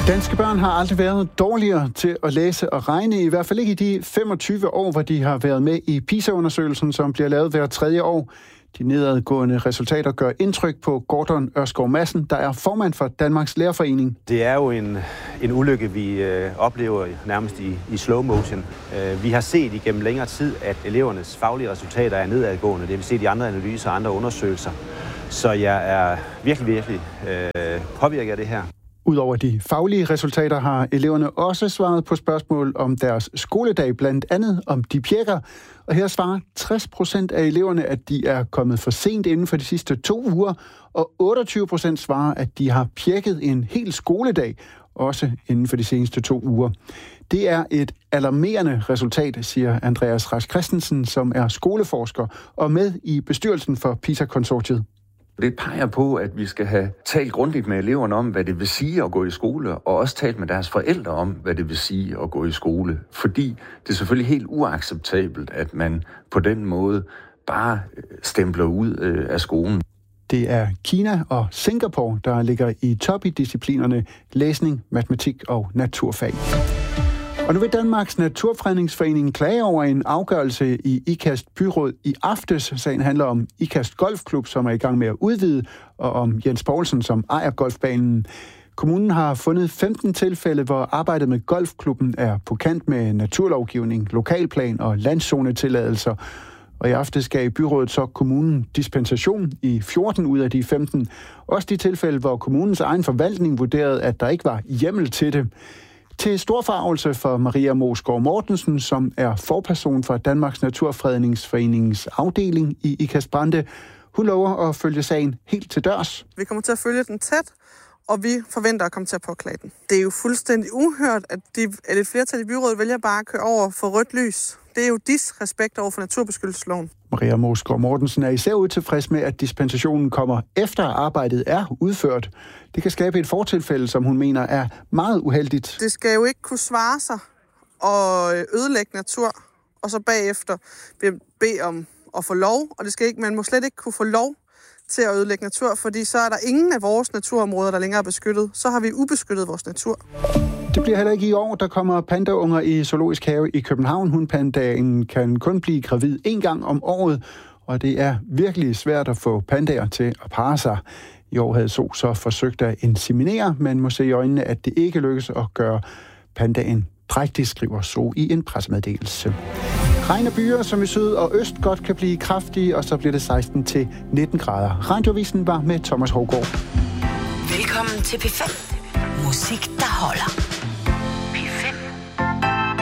Danske børn har aldrig været dårligere til at læse og regne, i hvert fald ikke i de 25 år, hvor de har været med i PISA-undersøgelsen, som bliver lavet hver tredje år. De nedadgående resultater gør indtryk på Gordon Ørskov Madsen, der er formand for Danmarks Lærerforening. Det er jo en ulykke, vi oplever nærmest i slow motion. Vi har set igennem længere tid, at elevernes faglige resultater er nedadgående. Det har vi set i andre analyser og andre undersøgelser. Så jeg er virkelig påvirket af det her. Udover de faglige resultater har eleverne også svaret på spørgsmål om deres skoledag, blandt andet om de pjekker. Og her svarer 60% af eleverne, at de er kommet for sent inden for de sidste 2 uger, og 28% svarer, at de har pjekket en hel skoledag, også inden for de seneste 2 uger. Det er et alarmerende resultat, siger Andreas Rask Christensen, som er skoleforsker og med i bestyrelsen for PISA-konsortiet. Det peger på, at vi skal have talt grundigt med eleverne om, hvad det vil sige at gå i skole, og også talt med deres forældre om, hvad det vil sige at gå i skole. Fordi det er selvfølgelig helt uacceptabelt, at man på den måde bare stempler ud af skolen. Det er Kina og Singapore, der ligger i top i disciplinerne læsning, matematik og naturfag. Og nu vil Danmarks Naturfredningsforening klage over en afgørelse i Ikast byråd i aftes. Sagen handler om Ikast Golfklub, som er i gang med at udvide, og om Jens Poulsen, som ejer golfbanen. Kommunen har fundet 15 tilfælde, hvor arbejdet med golfklubben er på kant med naturlovgivning, lokalplan og landszonetilladelser. Og i aftes gav byrådet så kommunen dispensation i 14 ud af de 15. Også de tilfælde, hvor kommunens egen forvaltning vurderede, at der ikke var hjemmel til det. Til stor forargelse for Maria Moesgaard Mortensen, som er forperson for Danmarks Naturfredningsforeningens afdeling i Ikast Brande. Hun lover at følge sagen helt til dørs. Vi kommer til at følge den tæt, og vi forventer at komme til at påklage den. Det er jo fuldstændig uhørt, at et flertal i byrådet vælger bare at køre over for rødt lys. Det er jo disrespekt over for naturbeskyttelsesloven. Maria Moesgaard Mortensen er især utilfreds med, at dispensationen kommer efter arbejdet er udført. Det kan skabe et fortilfælde, som hun mener er meget uheldigt. Det skal jo ikke kunne svare sig og ødelægge natur, og så bagefter bede om at få lov. Og man må slet ikke kunne få lov til at ødelægge natur, fordi så er der ingen af vores naturområder, der længere er beskyttet. Så har vi ubeskyttet vores natur. Det bliver heller ikke i år. Der kommer pandaunger i Zoologisk Have i København. Hunpandaen kan kun blive gravid 1 gang om året, og det er virkelig svært at få pandaer til at parre sig. I år havde Zoo så forsøgt at inseminere, men må se i øjnene, at det ikke lykkes at gøre pandaen drægtig, skriver Zoo i en pressemeddelelse. Regn og byer, som i syd og øst godt kan blive kraftige, og så bliver det 16-19 grader. Radioavisen var med Thomas Hougaard. Velkommen til P5. Musik, der holder.